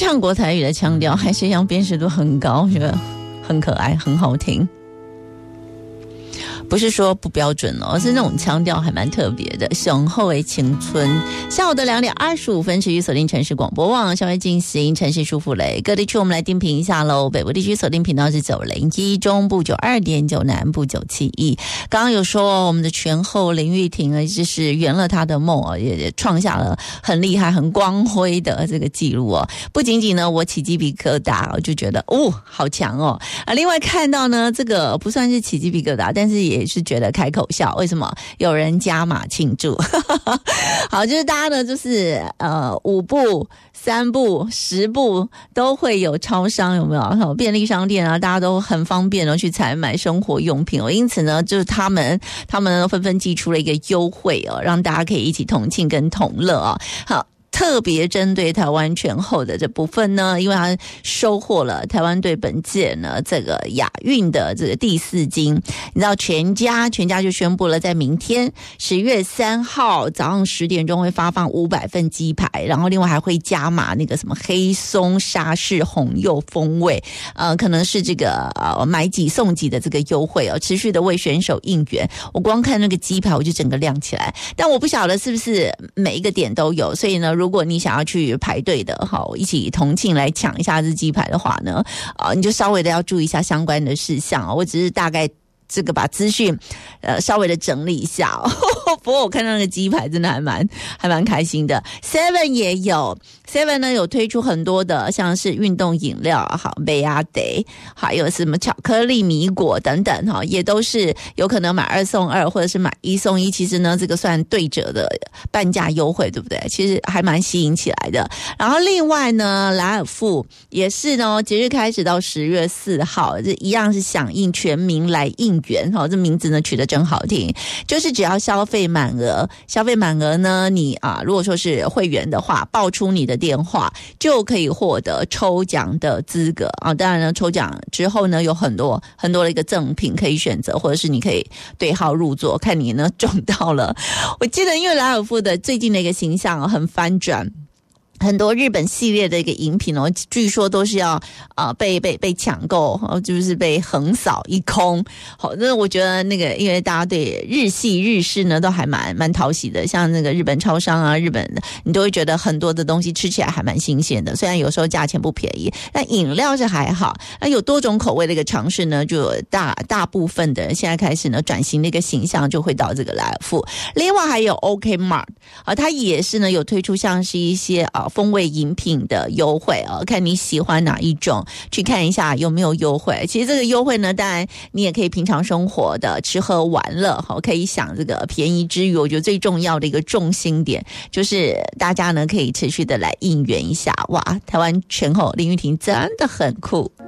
唱国台语的腔调还是一样辨识度很高，我觉得很可爱，很好听。不是说不标准哦，是那种腔调还蛮特别的。雄厚的青春，下午的2点25分，持续锁定城市广播网，稍微进行城市舒服雷。各地区我们来定评一下喽。北部地区锁定频道是901，中部92.9，南部971。刚刚有说我们的拳后林玉婷呢，就是圆了她的梦哦，也创下了很厉害、很光辉的这个记录哦。不仅仅呢，我起鸡皮疙瘩，我就觉得好强哦啊！另外看到呢，这个不算是起鸡皮疙瘩，但是也是觉得开口笑。为什么？有人加码庆祝。好，就是大家呢，就是5步、3步、10步都会有超商，有没有？便利商店啊，大家都很方便的去采买生活用品哦。因此呢，就是他们纷纷寄出了一个优惠哦，让大家可以一起同庆跟同乐哦。好。特别针对台湾拳后的这部分呢，因为他收获了台湾队本届呢这个亚运的这个第4金，你知道全家就宣布了，在明天10月3号早上10点钟会发放500份鸡排，然后另外还会加码那个什么黑松沙士红柚风味，可能是这个买几送几的这个优惠哦，持续的为选手应援。我光看那个鸡排我就整个亮起来，但我不晓得是不是每一个点都有，所以呢，如果你想要去排队的，好，一起同庆来抢一下这鸡排的话呢，你就稍微的要注意一下相关的事项。我只是大概这个把资讯稍微的整理一下哦。不过我看到那个鸡排真的还蛮开心的。 Seven 也有 Seven 呢，有推出很多的像是运动饮料，好杯啊得，还有什么巧克力米果等等哈，也都是有可能买2送2或者是买1送1。其实呢，这个算对折的半价优惠，对不对？其实还蛮吸引起来的。然后另外呢，莱尔富也是呢，节日开始到10月4号，这一样是响应全民来应援哈，这名字呢取得真好听，就是只要消费满额呢，你如果说是会员的话，报出你的电话就可以获得抽奖的资格啊。当然呢，抽奖之后呢，有很多的一个赠品可以选择，或者是你可以对号入座，看你呢中到了。我记得因为莱尔富的最近的一个形象很翻转。很多日本系列的一个饮品哦，据说都是要被抢购，就是被横扫一空。好，那我觉得那个因为大家对日式呢都还蛮讨喜的，像那个日本超商啊，日本的你都会觉得很多的东西吃起来还蛮新鲜的，虽然有时候价钱不便宜，但饮料是还好。那有多种口味的一个尝试呢，就大部分的人现在开始呢转型的一个形象就会到这个莱尔富。另外还有 OK Mart 它也是呢有推出像是一些风味饮品的优惠看你喜欢哪一种，去看一下有没有优惠。其实这个优惠呢，当然你也可以平常生活的吃喝玩乐可以享这个便宜之余，我觉得最重要的一个重心点就是大家呢可以持续的来应援一下。哇，台湾拳后林玉婷真的很酷。